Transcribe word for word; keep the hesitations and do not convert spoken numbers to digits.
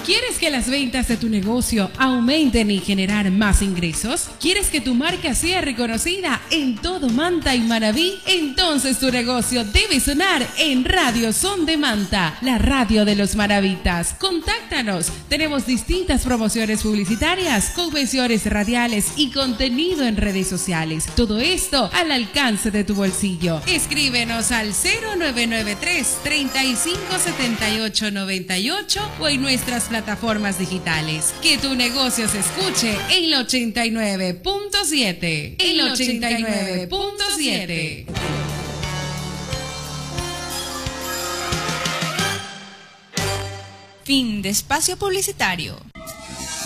¿Quieres que las ventas de tu negocio aumenten y generar más ingresos? ¿Quieres que tu marca sea reconocida en todo Manta y Manabí? Entonces tu negocio debe sonar en Radio Son de Manta, la radio de los maravitas. Contáctanos. Tenemos distintas promociones publicitarias, convenciones radiales y contenido en redes sociales. Todo esto al alcance de tu bolsillo. Escríbenos al cero nueve nueve tres, treinta y cinco, setenta y ocho, noventa y ocho o en nuestras plataformas digitales. Que tu negocio se escuche en el ochenta y nueve punto siete. En el ochenta y nueve punto siete. Fin de espacio publicitario.